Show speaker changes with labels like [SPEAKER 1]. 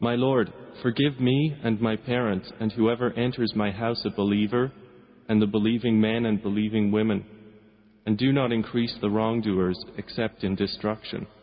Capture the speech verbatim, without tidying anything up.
[SPEAKER 1] My Lord, forgive me and my parents and whoever enters my house a believer, and the believing men and believing women, and do not increase the wrongdoers except in destruction.